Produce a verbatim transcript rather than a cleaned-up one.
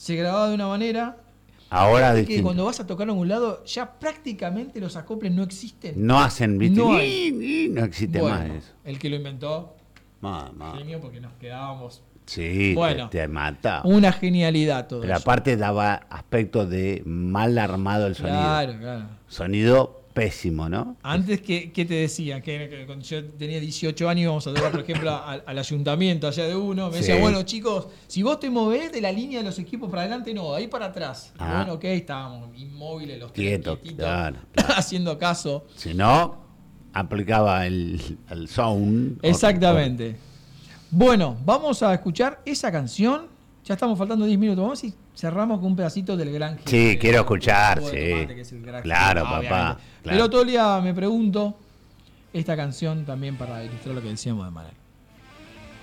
se grababa de una manera. Ahora que distinto. cuando vas a tocar a un lado, ya prácticamente los acoples no existen. No hacen, ¿viste? No No, hay. no existe Bueno, más eso. el que lo inventó, Mamá. genio, porque nos quedábamos. Sí, Bueno, te, te mata. Una genialidad todo Pero eso. aparte daba aspecto de mal armado el sonido. Claro, claro. Sonido pésimo, ¿no? Antes, ¿qué, qué te decía? Que, que cuando yo tenía dieciocho años, íbamos a tocar, por ejemplo, al, al ayuntamiento allá de uno. Me Sí. decía, bueno, chicos, si vos te movés de la línea de los equipos para adelante, no, de ahí para atrás. Ah. Bueno, ok, estábamos inmóviles los tres, Quieto, quietitos, claro, claro. haciendo caso. Si no, aplicaba el, el sound. Exactamente. Bueno, vamos a escuchar esa canción. Ya estamos faltando diez minutos. Vamos y cerramos con un pedacito del gran jefe. Sí, quiero escuchar, Jugo de sí. Tomate, que es el gran Claro, jefe, papá, obviamente. claro. Pero todo el día me pregunto esta canción también para ilustrar lo que decíamos de Manal.